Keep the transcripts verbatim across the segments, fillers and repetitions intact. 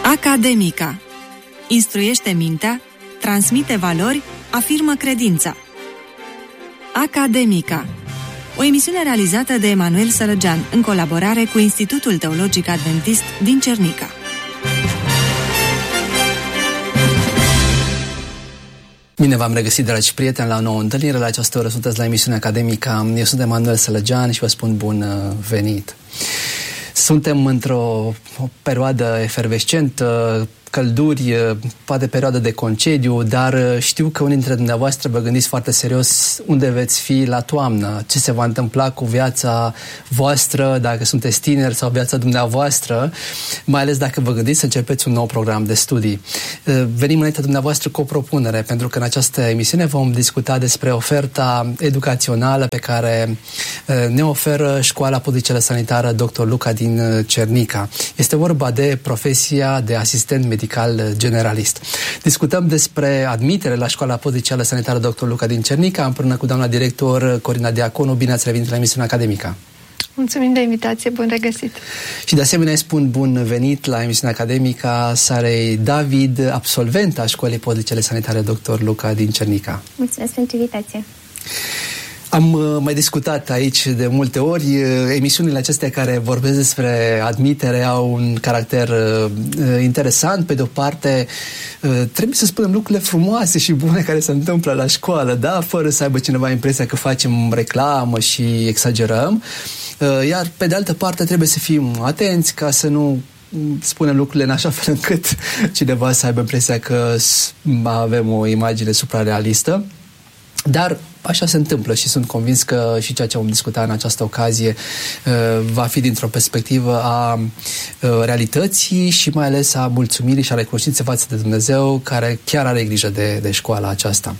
Academica. Instruiește mintea, transmite valori, afirmă credința. Academica. O emisiune realizată de Emanuel Sălăgean în colaborare cu Institutul Teologic Adventist din Cernica. Bine v-am regăsit, dragi prieteni, la o nouă întâlnire. La această oră sunteți la emisiunea Academica. Eu sunt Emanuel Sălăgean și vă spun bun venit. Suntem într-o o perioadă efervescentă, călduri, poate perioadă de concediu, dar știu că unii dintre dumneavoastră vă gândiți foarte serios unde veți fi la toamnă, ce se va întâmpla cu viața voastră, dacă sunteți tineri, sau viața dumneavoastră, mai ales dacă vă gândiți să începeți un nou program de studii. Venim înaintea dumneavoastră cu o propunere, pentru că în această emisiune vom discuta despre oferta educațională pe care ne oferă Școala Podrucăală Sanitară doctor Luca din Cernica. Este vorba de profesia de asistent medical generalist. Discutăm despre admitere la Școala Podrucăală Sanitară doctor Luca din Cernica, împreună cu doamna director Corina Diaconu. Bine ați revenit la emisiunea Academica. Mulțumim de invitație, bun regăsit. Și de asemenea spun bun venit la emisiunea Academica Sarei David, absolventa Școlii Podrucăale Sanitare doctor Luca din Cernica. Mulțumesc pentru invitație. Am mai discutat aici de multe ori. Emisiunile acestea care vorbesc despre admitere au un caracter uh, interesant. Pe de o parte, uh, trebuie să spunem lucrurile frumoase și bune care se întâmplă la școală, da? Fără să aibă cineva impresia că facem reclamă și exagerăm. Uh, iar pe de altă parte trebuie să fim atenți ca să nu spunem lucrurile în așa fel încât cineva să aibă impresia că avem o imagine suprarealistă. Dar așa se întâmplă și sunt convins că și ceea ce vom discuta în această ocazie va fi dintr-o perspectivă a realității și mai ales a mulțumirii și a recunoștinței față de Dumnezeu, care chiar are grijă de, de școala aceasta.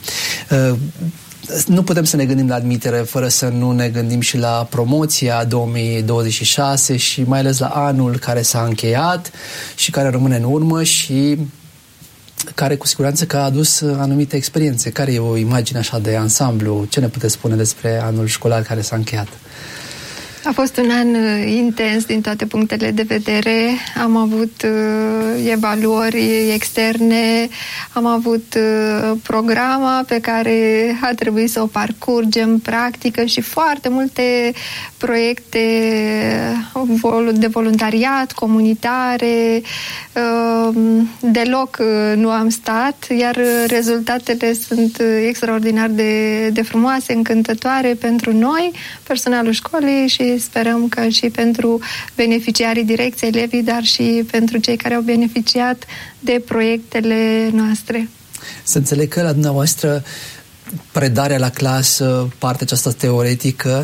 Nu putem să ne gândim la admitere fără să nu ne gândim și la promoția două mii douăzeci și șase și mai ales la anul care s-a încheiat și care rămâne în urmă și care cu siguranță că a adus anumite experiențe. Care e o imagine așa de ansamblu? Ce ne puteți spune despre anul școlar care s-a încheiat? A fost un an intens din toate punctele de vedere. Am avut uh, evaluări externe, am avut uh, programa pe care a trebuit să o parcurgem, practică și foarte multe proiecte de voluntariat, comunitare. Uh, deloc uh, nu am stat, iar rezultatele sunt extraordinar de, de frumoase, încântătoare pentru noi, personalul școlii, și sperăm că și pentru beneficiarii direcției, elevii, dar și pentru cei care au beneficiat de proiectele noastre. Să înțeleg că la dumneavoastră predarea la clasă, partea aceasta teoretică,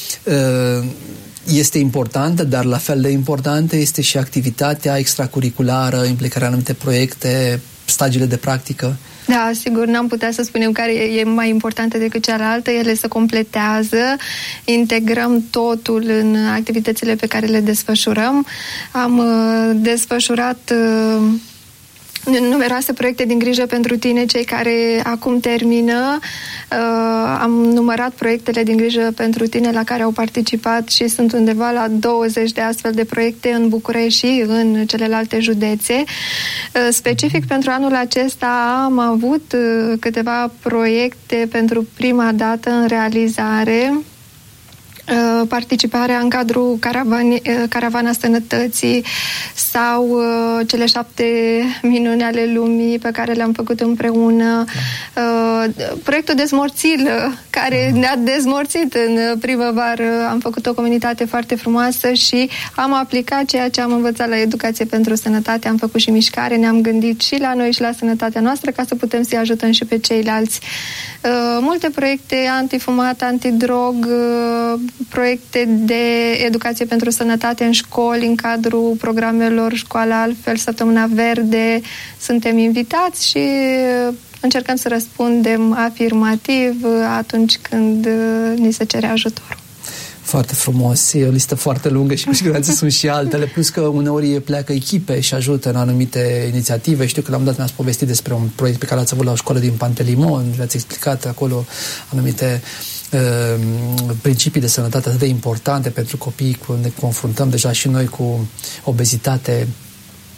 este importantă, dar la fel de importantă este și activitatea extracurriculară, implicarea în anumite proiecte, stagiile de practică. Da, sigur, n-am putea să spunem care e mai importantă decât cealaltă. Ele se completează, integrăm totul în activitățile pe care le desfășurăm. Am uh, desfășurat uh, numeroase proiecte din grijă pentru tine, cei care acum termină. Uh, am numărat proiectele din grijă pentru tine la care au participat și sunt undeva la douăzeci de astfel de proiecte în București și în celelalte județe. Uh, specific pentru anul acesta am avut uh, câteva proiecte pentru prima dată în realizare. Participarea în cadrul caravani, Caravana Sănătății sau uh, cele șapte minuni ale lumii pe care le-am făcut împreună. Uh, proiectul Dezmorțil, care ne-a dezmorțit în primăvară. Am făcut o comunitate foarte frumoasă și am aplicat ceea ce am învățat la Educație pentru Sănătate. Am făcut și mișcare, ne-am gândit și la noi și la sănătatea noastră ca să putem să-i ajutăm și pe ceilalți. Uh, multe proiecte antifumat, antidrog, uh, proiecte de educație pentru sănătate în școli, în cadrul programelor Școala Altfel, Săptămâna Verde. Suntem invitați și încercăm să răspundem afirmativ atunci când ni se cere ajutorul. Foarte frumos, e o listă foarte lungă și cu siguranță sunt și altele, plus că uneori pleacă echipe și ajută în anumite inițiative. Știu că la un dat mi-ați povestit despre un proiect pe care l-ați avut la o școală din Pantelimon, le-ați explicat acolo anumite uh, principii de sănătate atât de importante pentru copii, când ne confruntăm deja și noi cu obezitate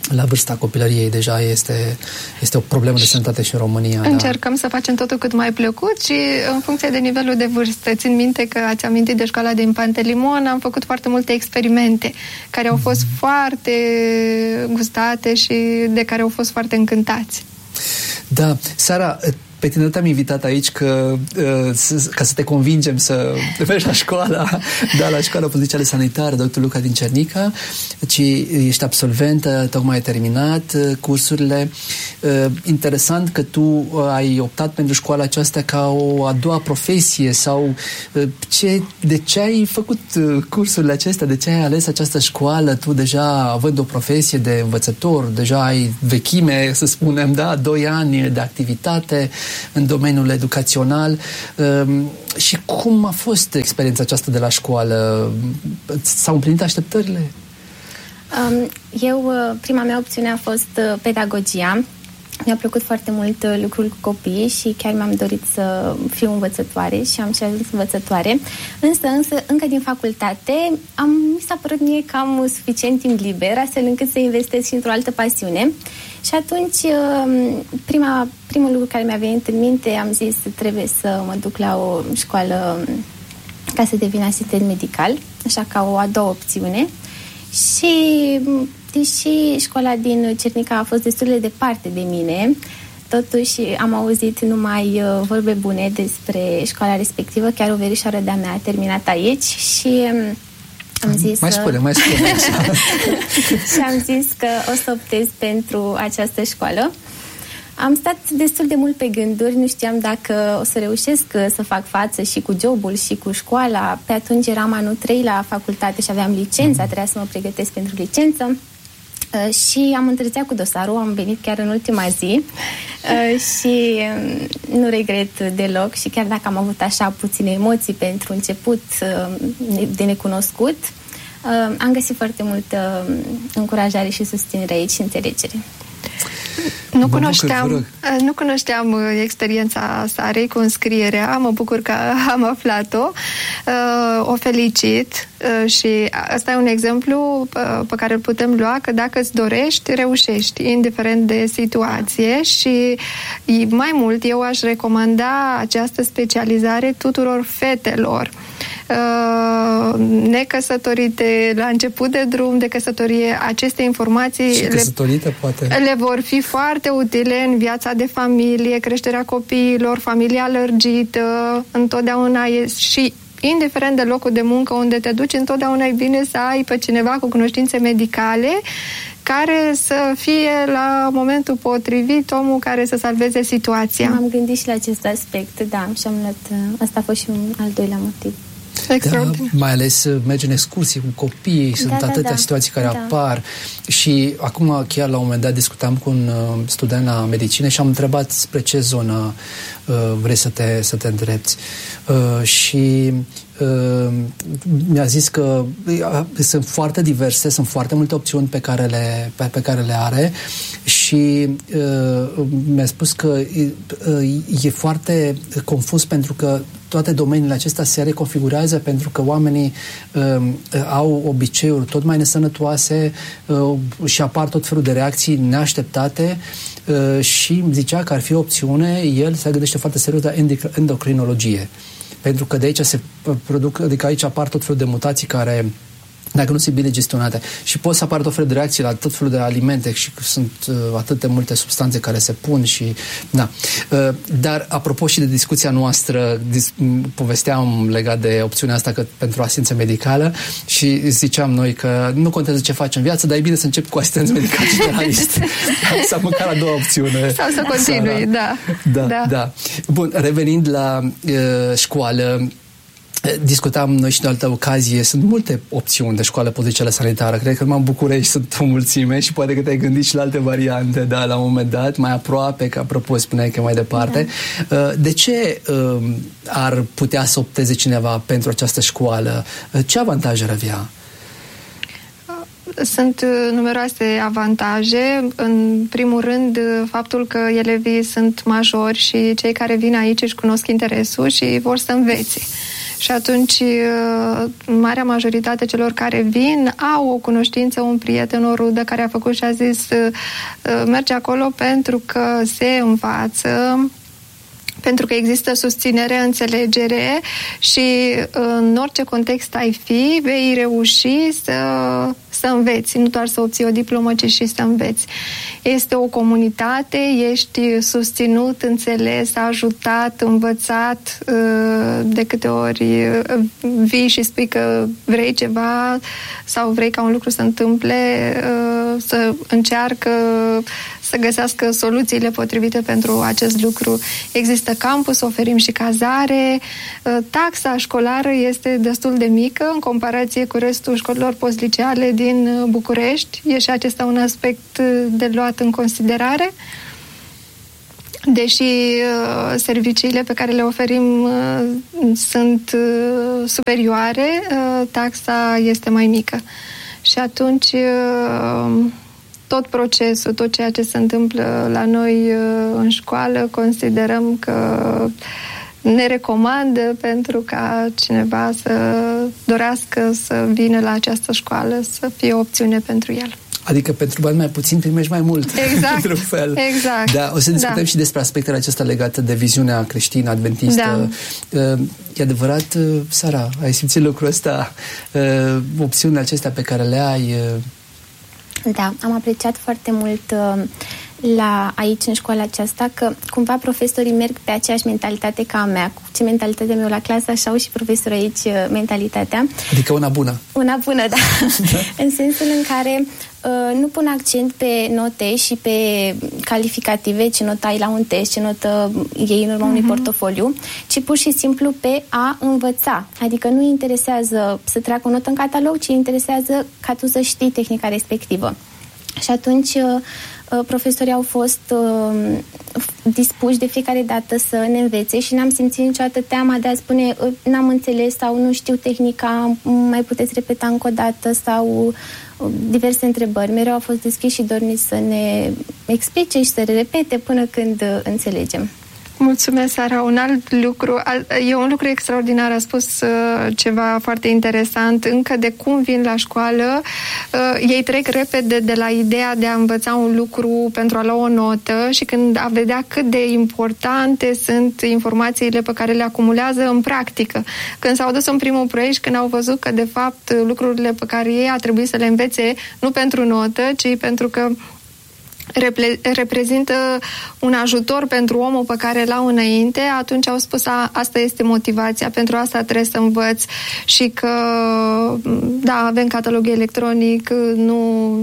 la vârsta copilăriei deja este, este o problemă de sănătate și în România. Încercăm da. să facem totul cât mai plăcut și în funcție de nivelul de vârstă. Țin minte că ați amintit de școala din Pantelimon, am făcut foarte multe experimente care au fost mm-hmm. foarte gustate și de care au fost foarte încântați. Da, Sara, pe tine te-am invitat aici că, ca să te convingem să mergi la școala, da, la școala pozițială sanitară, doctor Luca din Cernica, ci ești absolventă, tocmai ai terminat cursurile. Interesant că tu ai optat pentru școala aceasta ca o a doua profesie sau ce, de ce ai făcut cursurile acestea, de ce ai ales această școală, tu deja având o profesie de învățător, deja ai vechime, să spunem, da, doi ani de activitate în domeniul educațional. Și cum a fost experiența aceasta de la școală? S-au împlinit așteptările? Eu, prima mea opțiune a fost pedagogia. Mi-a plăcut foarte mult lucrul cu copiii și chiar mi-am dorit să fiu învățătoare și am și ajuns învățătoare. Însă, însă, încă din facultate, am, mi s-a părut mie că am suficient timp liber, astfel încât să investesc și într-o altă pasiune. Și atunci, prima, primul lucru care mi-a venit în minte, am zis trebuie să mă duc la o școală ca să devin asistent medical, așa ca o a doua opțiune. Și deși școala din Cernica a fost destul de departe de mine, totuși am auzit numai vorbe bune despre școala respectivă. Chiar o verișoară de-a mea a terminat aici și am zis... Mai spune, mai spune. Și am zis că o să optez pentru această școală. Am stat destul de mult pe gânduri, nu știam dacă o să reușesc să fac față și cu jobul și cu școala. Pe atunci eram anul trei la facultate și aveam licența, trebuia să mă pregătesc pentru licență. Și am întârziat cu dosarul, am venit chiar în ultima zi și nu regret deloc și chiar dacă am avut așa puține emoții pentru început de necunoscut, am găsit foarte multă încurajare și susținere aici și înțelegere. Nu cunoșteam, nu cunoșteam experiența Sarei cu înscrierea, mă bucur că am aflat-o, o felicit și asta e un exemplu pe care îl putem lua, că dacă îți dorești, reușești, indiferent de situație. Și mai mult, eu aș recomanda această specializare tuturor fetelor necăsătorite, la început de drum de căsătorie. Aceste informații și căsătorite, le, poate. le vor fi foarte utile în viața de familie, creșterea copiilor, familia lărgită, întotdeauna e și indiferent de locul de muncă unde te duci, întotdeauna e bine să ai pe cineva cu cunoștințe medicale care să fie la momentul potrivit omul care să salveze situația. M-am gândit și la acest aspect, da, și am luat, asta a fost și un al doilea motiv. Da, mai ales mergi în excursii cu copiii, sunt da, atâtea da, situații care da. apar și acum chiar la un moment dat discutam cu un uh, student la medicină și am întrebat spre ce zonă uh, vrei să te, să te îndrepți uh, și uh, mi-a zis că uh, sunt foarte diverse, sunt foarte multe opțiuni pe care le, pe, pe care le are și uh, mi-a spus că uh, e foarte confuz pentru că toate domeniile acestea se reconfigurează pentru că oamenii uh, au obiceiuri tot mai nesănătoase uh, și apar tot felul de reacții neașteptate uh, și zicea că ar fi o opțiune, el se gândește foarte serios la endocrinologie. Pentru că de aici se produc, adică aici apar tot felul de mutații care, dacă nu sunt bine gestionate, și pot să apară tot felul de reacții la tot felul de alimente și sunt uh, atât de multe substanțe care se pun și... Da. Uh, dar, apropo și de discuția noastră, dis- povesteam legat de opțiunea asta că, pentru asistență medicală și ziceam noi că nu contează ce faci în viață, dar e bine să începi cu asistență medicală generalist. Sau măcar a doua opțiune. Sau să continui, da. Da, da. da. Bun, revenind la uh, școală, discutam noi și de altă ocazie, sunt multe opțiuni de școală pozițială sanitară. Cred că numai în București sunt o mulțime și poate că te-ai gândit și la alte variante, da, la un moment dat, mai aproape, că apropo spuneai că mai departe. Da. De ce ar putea să opteze cineva pentru această școală? Ce avantaje ar avea? Sunt numeroase avantaje. În primul rând, faptul că elevii sunt majori și cei care vin aici își cunosc interesul și vor să învețe. Și atunci, marea majoritate celor care vin au o cunoștință, un prieten, o rudă care a făcut și a zis merge acolo pentru că se învață, pentru că există susținere, înțelegere și în orice context ai fi, vei reuși să, să înveți, nu doar să obții o diplomă, ci și să înveți. Este o comunitate, ești susținut, înțeles, ajutat, învățat, de câte ori vii și spui că vrei ceva sau vrei ca un lucru să întâmple, să încearcă să găsească soluțiile potrivite pentru acest lucru. Există campus, oferim și cazare. Taxa școlară este destul de mică în comparație cu restul școlilor postliceale din București. E și acesta un aspect de luat în considerare. Deși uh, serviciile pe care le oferim uh, sunt uh, superioare, uh, taxa este mai mică. Și atunci uh, tot procesul, tot ceea ce se întâmplă la noi uh, în școală, considerăm că ne recomandă pentru ca cineva să dorească să vină la această școală, să fie o opțiune pentru el. Adică pentru bani mai puțin primești mai mult. Exact, într-un fel. exact. Da, o să discutăm da. și despre aspectele acestea legate de viziunea creștină, adventistă. Da. E adevărat, Sara, ai simțit lucrul ăsta? Opțiunile acestea pe care le ai? Da, am apreciat foarte mult la aici, în școala aceasta, că cumva profesorii merg pe aceeași mentalitate ca a mea. Cu ce mentalitatea mea la clasă, așa au și profesorii aici mentalitatea. Adică una bună. Una bună, da. da. În sensul în care uh, nu pun accent pe note și pe calificative, ce notă ai la un test, ce notă iei în urma uh-huh. unui portofoliu, ci pur și simplu pe a învăța. Adică nu interesează să treacă o notă în catalog, ci interesează ca tu să știi tehnica respectivă. Și atunci uh, profesorii au fost uh, dispuși de fiecare dată să ne învețe și n-am simțit niciodată teama de a spune uh, n-am înțeles sau nu știu tehnica, mai puteți repeta încă o dată sau uh, diverse întrebări. Mereu au fost deschiși și dorniți să ne explice și să le repete până când uh, înțelegem. Mulțumesc, Sara. Un alt lucru, e un lucru extraordinar, a spus uh, ceva foarte interesant. Încă de cum vin la școală, uh, ei trec repede de la ideea de a învăța un lucru pentru a lua o notă și când a vedea cât de importante sunt informațiile pe care le acumulează în practică. Când s-au dus în primul proiect, când au văzut că, de fapt, lucrurile pe care ei a trebuit să le învețe nu pentru notă, ci pentru că reprezintă un ajutor pentru omul pe care l-au înainte, atunci au spus a, asta este motivația, pentru asta trebuie să învăț și că da, avem catalog electronic, nu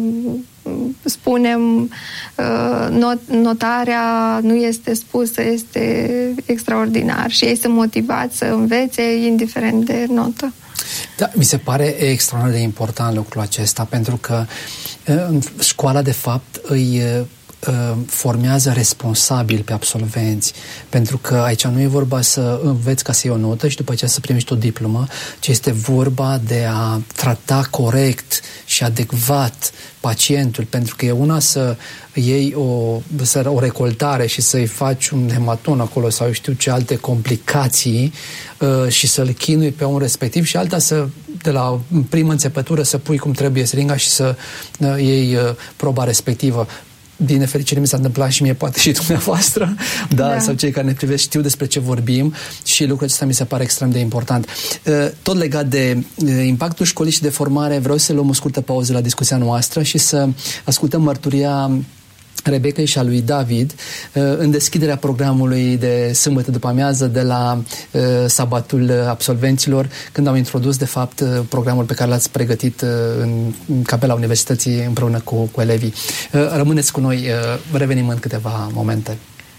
spunem not, notarea nu este spusă, este extraordinar și ei sunt motivați să învețe indiferent de notă. Da, mi se pare extraordinar de important lucrul acesta, pentru că școala, de fapt, îi formează responsabil pe absolvenți, pentru că aici nu e vorba să înveți ca să iei o notă și după aceea să primești o diplomă, ci este vorba de a trata corect și adecvat pacientul, pentru că e una să iei o, să, o recoltare și să-i faci un hematon acolo sau eu știu ce alte complicații uh, și să-l chinui pe un respectiv și alta să, de la primă înțepătură, să pui cum trebuie seringa și să uh, iei uh, proba respectivă. Din nefericire mi s-a întâmplat și mie, poate și dumneavoastră, da, da. Sau cei care ne privesc știu despre ce vorbim și lucrul acesta mi se pare extrem de important. Tot legat de impactul școlii și de formare, vreau să luăm o scurtă pauză la discuția noastră și să ascultăm mărturia Rebecca și a lui David în deschiderea programului de sâmbătă după amiază de la uh, sabatul absolvenților, când au introdus de fapt programul pe care l-ați pregătit uh, în capela Universității împreună cu, cu elevii. Uh, rămâneți cu noi, uh, revenim în câteva momente.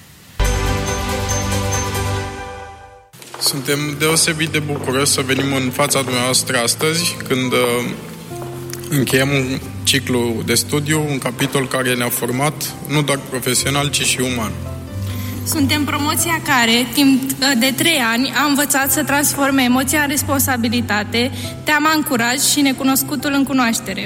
Suntem deosebit de bucuroși să venim în fața dumneavoastră astăzi, când uh, încheiem un ciclu de studiu, un capitol care ne-a format nu doar profesional, ci și uman. Suntem promoția care, timp de trei ani, a învățat să transforme emoția în responsabilitate, teama în curaj și necunoscutul în cunoaștere.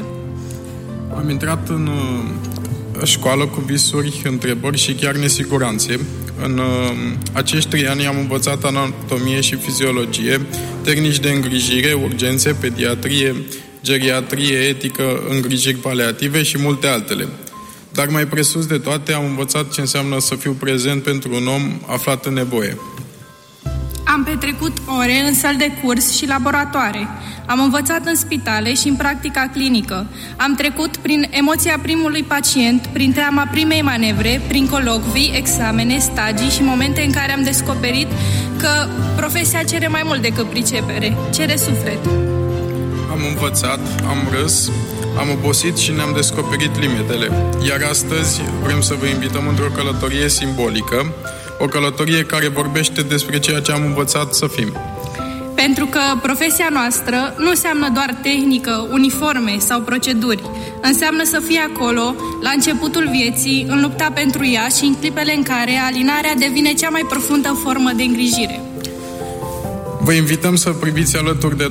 Am intrat în școală cu visuri, întrebări și chiar nesiguranțe, În uh, acești trei ani am învățat anatomie și fiziologie, tehnici de îngrijire, urgențe, pediatrie, geriatrie, etică, îngrijiri paliative și multe altele. Dar mai presus de toate, am învățat ce înseamnă să fiu prezent pentru un om aflat în nevoie. Am petrecut ore în săli de curs și laboratoare. Am învățat în spitale și în practica clinică. Am trecut prin emoția primului pacient, prin teama primei manevre, prin colocvii, examene, stagii și momente în care am descoperit că profesia cere mai mult decât pricepere, cere suflet. Am învățat, am râs, am obosit și ne-am descoperit limitele. Iar astăzi vrem să vă invităm într-o călătorie simbolică, o călătorie care vorbește despre ceea ce am învățat să fim. Pentru că profesia noastră nu înseamnă doar tehnică, uniforme sau proceduri. Înseamnă să fii acolo, la începutul vieții, în lupta pentru ea și în clipele în care alinarea devine cea mai profundă formă de îngrijire. Vă invităm să priviți alături de